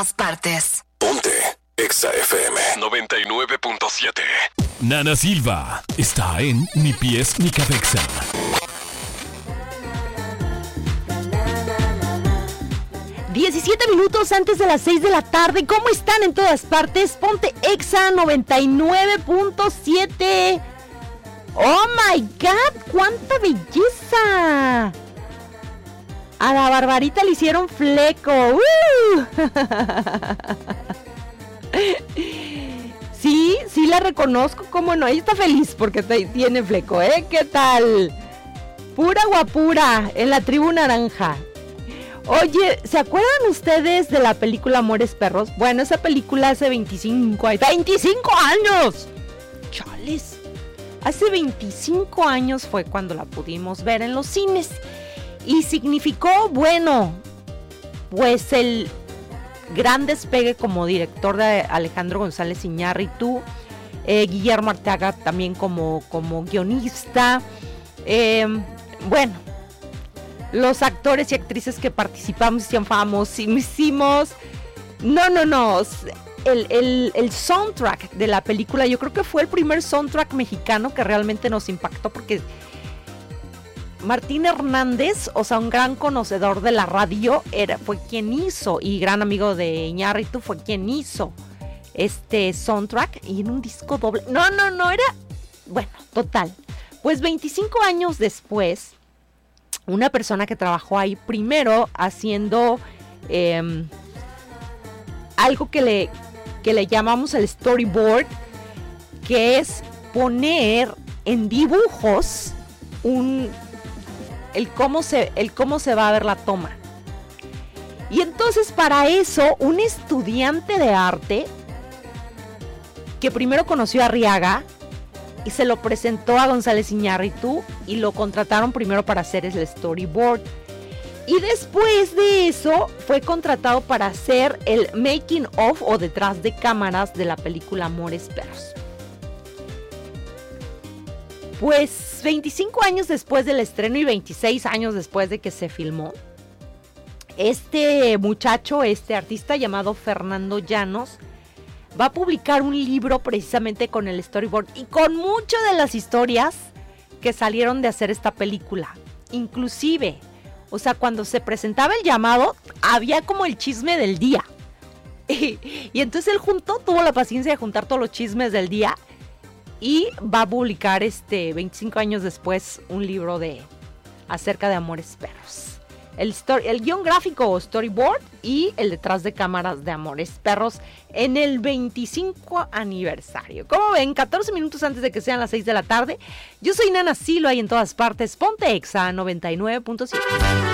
partes. Ponte Exa FM 99.7. Nana Silva está en Ni Pies Ni Cabeza. Diecisiete minutos antes de las 6 de la tarde. ¿Cómo están en todas partes? Ponte Exa 99.7. ¡Oh, my God! ¡Cuánta belleza! A la Barbarita le hicieron fleco. Sí, sí la reconozco, cómo no. Ella está feliz porque tiene fleco, ¿eh? ¿Qué tal? Pura guapura en la tribu naranja. Oye, ¿se acuerdan ustedes de la película Amores Perros? Bueno, esa película hace 25 años. ¡25 años! ¡Chales! Hace 25 años fue cuando la pudimos ver en los cines. Y significó, bueno, pues el gran despegue como director de Alejandro González Iñárritu, Guillermo Arteaga también como guionista. Bueno, los actores y actrices que participamos hicieron famosísimos. No. El soundtrack de la película, yo creo que fue el primer soundtrack mexicano que realmente nos impactó, porque Martín Hernández, o sea, un gran conocedor de la radio, fue quien hizo, y gran amigo de Iñárritu, fue quien hizo este soundtrack, y en un disco doble. No, era... Bueno, total. Pues 25 años después, una persona que trabajó ahí primero haciendo algo que le llamamos el storyboard, que es poner en dibujos el cómo se va a ver la toma. Y entonces, para eso, un estudiante de arte que primero conoció a Arriaga y se lo presentó a González Iñárritu, y lo contrataron primero para hacer el storyboard, y después de eso fue contratado para hacer el making of, o detrás de cámaras, de la película Amores Perros. Pues 25 años después del estreno y 26 años después de que se filmó, este muchacho, este artista llamado Fernando Llanos, va a publicar un libro precisamente con el storyboard y con muchas de las historias que salieron de hacer esta película. Inclusive, o sea, cuando se presentaba el llamado, había como el chisme del día. Y entonces él tuvo la paciencia de juntar todos los chismes del día, y va a publicar 25 años después un libro acerca de Amores Perros. El guión gráfico o storyboard y el detrás de cámaras de Amores Perros en el 25 aniversario. ¿Cómo ven? 14 minutos antes de que sean las 6 de la tarde. Yo soy Nana Silva y en todas partes, ponte Exa 99.7.